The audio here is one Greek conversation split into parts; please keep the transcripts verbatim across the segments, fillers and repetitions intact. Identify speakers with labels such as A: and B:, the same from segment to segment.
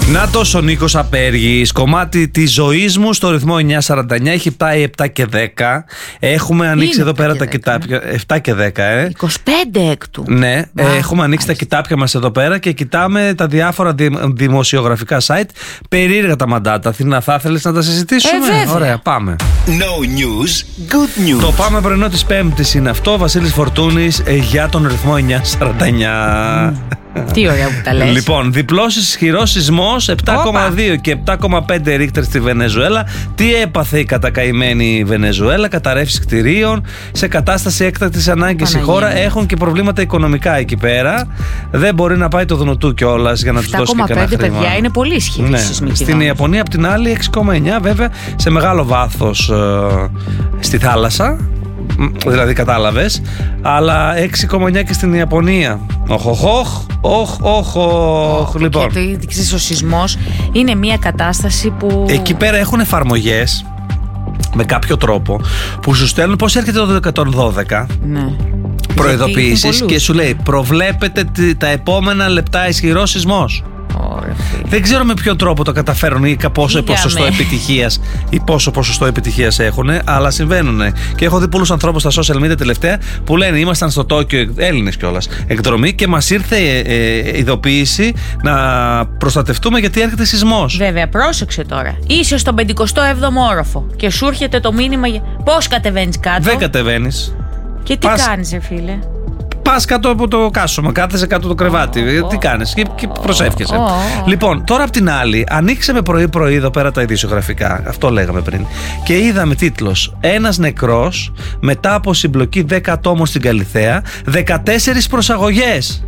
A: Νάτος ο Νίκος Απέργης. Κομμάτι της ζωής μου στο ρυθμό εννιά σαράντα εννιά. Έχει πάει επτά και δέκα. Έχουμε ανοίξει εδώ πέρα τα κοιτάπια. επτά και δέκα, ε.
B: είκοσι πέντε έκτου.
A: Ναι, Μά, έχουμε ανοίξει τα κοιτάπια μας εδώ πέρα και κοιτάμε τα διάφορα δημοσιογραφικά site. Περίεργα τα μαντάτα. Αθηνά, θα ήθελες να τα συζητήσουμε?
B: Ε, βέβαια.
A: Ωραία, πάμε.
C: No news, good news.
A: Το πάμε πρωινό της Πέμπτης είναι αυτό. Βασίλης Φορτούνης ε, για τον ρυθμό εννιά σαράντα εννιά.
B: Τι ωραία που τα λες.
A: Λοιπόν, διπλός ισχυρός σεισμός επτά κόμμα δύο και επτά κόμμα πέντε ρίχτερ στη Βενεζουέλα. Τι έπαθε η κατακαημένη Βενεζουέλα? Καταρρεύσεις κτηρίων, σε κατάσταση έκτακτης ανάγκης η χώρα. Έχουν και προβλήματα οικονομικά εκεί πέρα. Δεν μπορεί να πάει το δνοτού κιόλας για να τους δώσει και κανένα χρήμα.
B: επτά κόμμα πέντε παιδιά είναι πολύ ισχυρή,
A: ναι.
B: σεισμική.
A: Στην Ιαπωνία απ' την άλλη έξι κόμμα εννιά, βέβαια σε μεγάλο βάθος ε, στη θάλασσα. Δηλαδή κατάλαβες. Αλλά έξι κόμμα εννιά και στην Ιαπωνία. Οχ, οχ, οχ, οχ, οχ. Λοιπόν,
B: γιατί ξέρεις, ο σεισμός είναι μια κατάσταση που
A: εκεί πέρα έχουν εφαρμογές με κάποιο τρόπο που σου στέλνουν πώς έρχεται το εκατόν δώδεκα.
B: Ναι.
A: Προειδοποιήσεις και σου λέει προβλέπετε τα επόμενα λεπτά ισχυρός σεισμός.
B: Ωραία.
A: Δεν ξέρω με ποιο τρόπο το καταφέρουν ή πόσο ποσοστό επιτυχίας ή πόσο ποσοστό επιτυχίας έχουν, αλλά συμβαίνουν. Και έχω δει πολλούς ανθρώπους στα social media τελευταία που λένε ήμασταν στο Τόκιο, Έλληνες κιόλας, εκδρομή και μας ήρθε ε, ε, ειδοποίηση να προστατευτούμε γιατί έρχεται σεισμός.
B: Βέβαια, πρόσεξε τώρα. Είσαι στον πενηκοστό έβδομο όροφο και σου έρχεται το μήνυμα. Πώς κατεβαίνεις κάτω?
A: Δεν κατεβαίνεις.
B: Και τι
A: Πας...
B: κάνεις, ρε φίλε?
A: Πας κάτω από το κάσωμα, κάθεσαι κάτω το κρεβάτι. Oh, τι κάνεις και, και προσεύχεσαι. Oh, oh. Λοιπόν, τώρα απ' την άλλη, ανοίξαμε πρωί-πρωί εδώ πέρα τα ειδησιογραφικά. Αυτό λέγαμε πριν. Και είδαμε τίτλος: ένας νεκρός μετά από συμπλοκή δέκα ατόμων στην Καλιθέα, δεκατέσσερις προσαγωγές.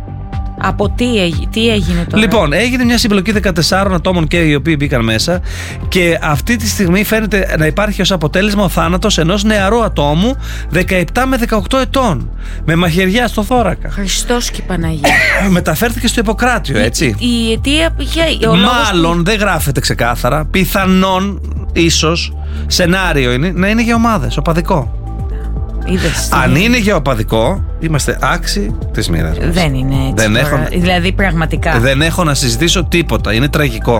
B: Από τι, έγι, τι έγινε τώρα?
A: Λοιπόν, έγινε μια συμπλοκή δεκατεσσάρων ατόμων και οι οποίοι μπήκαν μέσα και αυτή τη στιγμή φαίνεται να υπάρχει ως αποτέλεσμα ο θάνατος ενός νεαρού ατόμου δεκαεπτά με δεκαοκτώ ετών με μαχαιριά στο θώρακα.
B: Χριστός και Παναγία.
A: Μεταφέρθηκε στο Ιπποκράτιο, έτσι.
B: Η αιτία πια.
A: Μάλλον
B: που...
A: δεν γράφεται ξεκάθαρα. Πιθανόν, ίσως, σενάριο είναι να είναι για ομάδες, οπαδικό.
B: Είδες,
A: αν είναι γεωπαδικό, είμαστε άξιοι της μοίρας μας.
B: Δεν είναι έτσι.
A: Δεν έχω...
B: Δηλαδή πραγματικά.
A: Δεν έχω να συζητήσω τίποτα. Είναι τραγικό.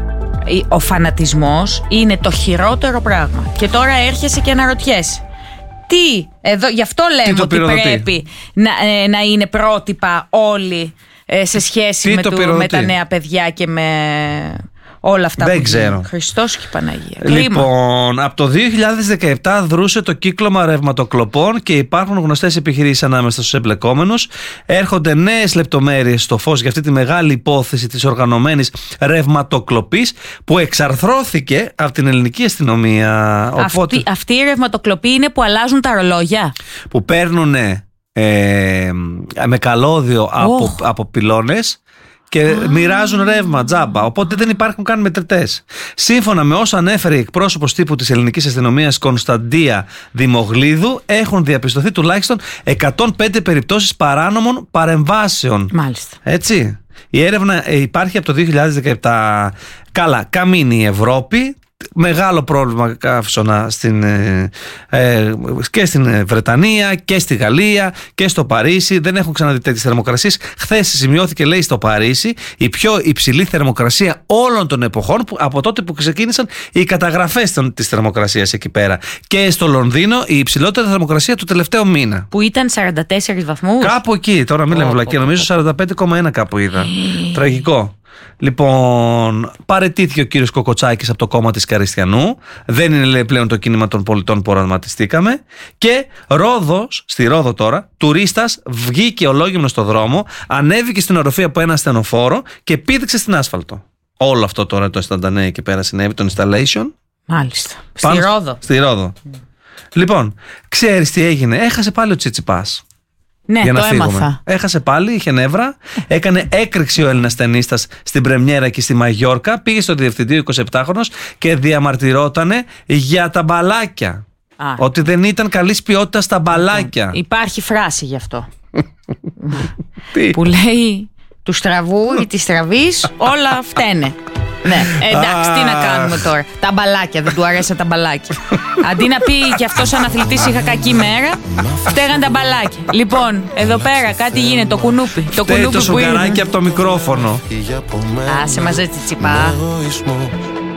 B: Ο φανατισμός είναι το χειρότερο πράγμα. Και τώρα έρχεσαι και αναρωτιέσαι. Τι, εδώ, γι' αυτό λέμε ότι πρέπει να, ε, να είναι πρότυπα όλοι ε, σε σχέση με, του, με τα νέα παιδιά και με... όλα αυτά.
A: Δεν
B: που
A: ξέρω.
B: γίνουν. Χριστός και Παναγία.
A: Λοιπόν,
B: Κλίμα.
A: από το δύο χιλιάδες δεκαεπτά δρούσε το κύκλωμα ρευματοκλοπών και υπάρχουν γνωστές επιχειρήσεις ανάμεσα στους εμπλεκόμενους. Έρχονται νέες λεπτομέρειες στο φως για αυτή τη μεγάλη υπόθεση της οργανωμένης ρευματοκλοπής που εξαρθρώθηκε από την ελληνική αστυνομία.
B: Οπότε, αυτή, αυτή η ρευματοκλοπή είναι που αλλάζουν τα ρολόγια.
A: Που παίρνουν ε, με καλώδιο oh. από, από πυλώνες και ah. μοιράζουν ρεύμα τζάμπα. Οπότε δεν υπάρχουν καν μετρητές. Σύμφωνα με όσα ανέφερε η εκπρόσωπος τύπου της ελληνικής αστυνομίας Κωνσταντία Δημογλίδου, έχουν διαπιστωθεί τουλάχιστον εκατόν πέντε περιπτώσεις παράνομων παρεμβάσεων.
B: Μάλιστα.
A: Έτσι. Η έρευνα υπάρχει από το δύο χιλιάδες δεκαεπτά. Καλά, καμίνει η Ευρώπη. Μεγάλο πρόβλημα καύσωνα στην, ε, ε, και στην Βρετανία και στη Γαλλία και στο Παρίσι. Δεν έχουν ξαναδεί τέτοιες θερμοκρασίες. Χθες σημειώθηκε, λέει, στο Παρίσι η πιο υψηλή θερμοκρασία όλων των εποχών που, από τότε που ξεκίνησαν οι καταγραφές της θερμοκρασίας εκεί πέρα. Και στο Λονδίνο η υψηλότερη θερμοκρασία του τελευταίου μήνα.
B: Που ήταν σαράντα τέσσερις βαθμούς.
A: Κάπου εκεί, τώρα μην λέμε βλακία, νομίζω σαράντα πέντε κόμμα ένα κάπου είδα. Τραγικό. Λοιπόν, παραιτήθηκε ο κύριος Κοκοτσάκης από το κόμμα της Καριστιανού. Δεν είναι, λέει, πλέον το κίνημα των πολιτών που οραματιστήκαμε. Και Ρόδος, στη Ρόδο τώρα, τουρίστας βγήκε ολόγυμνος στο δρόμο, ανέβηκε στην οροφή από ένα ασθενοφόρο και πήδηξε στην άσφαλτο. Όλο αυτό τώρα το Ισταντανέ εκεί πέρα συνέβη, το installation.
B: Μάλιστα.
A: Πάνω,
B: στη Ρόδο.
A: Στη Ρόδο. Mm. Λοιπόν, ξέρεις τι έγινε? Έχασε πάλι ο Τσιτσιπάς.
B: Ναι,
A: για
B: το
A: να φύγουμε.
B: Έμαθα.
A: Έχασε πάλι, είχε νεύρα. Έκανε έκρηξη ο Έλληνας ταινίστας στην πρεμιέρα και στη Μαγιόρκα. Πήγε στο διευθυντή εικοσιεπτάχρονος και διαμαρτυρότανε για τα μπαλάκια. Α. Ότι δεν ήταν καλής ποιότητας τα μπαλάκια.
B: Υπάρχει φράση γι' αυτό. Που λέει του στραβού ή της στραβής όλα φταίνε. Ναι, εντάξει, τι να κάνουμε τώρα. Τα μπαλάκια, δεν του αρέσαν τα μπαλάκια. Αντί να πει κι αυτός αναθλητής είχα κακή μέρα, φταίγαν τα μπαλάκια. Λοιπόν, εδώ πέρα κάτι γίνεται, το κουνούπι. Το
A: Φταίει
B: κουνούπι
A: το
B: που είναι.
A: σουγκαράκι από το μικρόφωνο.
B: Άσε μαζί, τσιτσιπά.